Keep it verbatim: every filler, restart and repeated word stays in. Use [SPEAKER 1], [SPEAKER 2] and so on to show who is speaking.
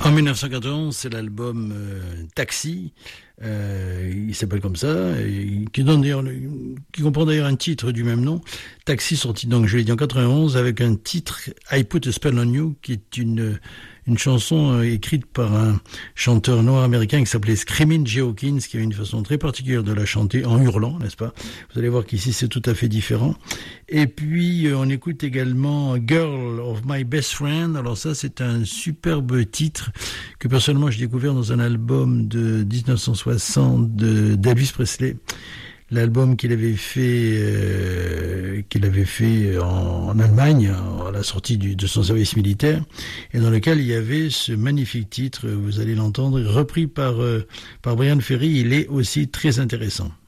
[SPEAKER 1] En mille neuf cent quatre-vingt-onze, c'est l'album euh, Taxi, euh, il s'appelle comme ça, et qui donne d'ailleurs, qui comprend d'ailleurs un titre du même nom. Taxi, sorti donc, je l'ai dit, en quatre-vingt-onze, avec un titre I Put a Spell on You, qui est une une chanson euh, écrite par un chanteur noir américain qui s'appelait Screamin' Jay Hawkins, qui avait une façon très particulière de la chanter en hurlant, n'est-ce pas? Vous allez voir qu'ici c'est tout à fait différent. Et puis euh, on écoute également Girl of My Best Friend. Alors ça, c'est un superbe titre que personnellement j'ai découvert dans un album de dix-neuf cent soixante de d'Elvis Presley. L'album qu'il avait fait, euh, qu'il avait fait en, en Allemagne à la sortie du, de son service militaire, et dans lequel il y avait ce magnifique titre. Vous allez l'entendre, repris par euh, par Brian Ferry. Il est aussi très intéressant.